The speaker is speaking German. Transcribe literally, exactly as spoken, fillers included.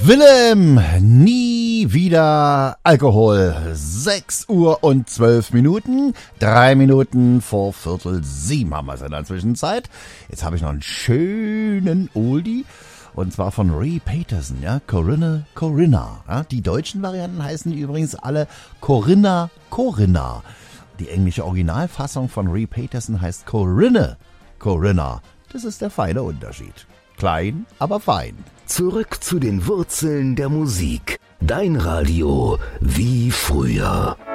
Willem, nie wieder Alkohol. sechs Uhr und zwölf Minuten. Drei Minuten vor Viertel sieben haben wir es in der Zwischenzeit. Jetzt habe ich noch einen schönen Oldie. Und zwar von Ray Peterson, ja, Corinna, Corinna. Ja, die deutschen Varianten heißen übrigens alle Corinna, Corinna. Die englische Originalfassung von Ray Peterson heißt Corinne, Corinna. Das ist der feine Unterschied. Klein, aber fein. Zurück zu den Wurzeln der Musik. Dein Radio wie früher.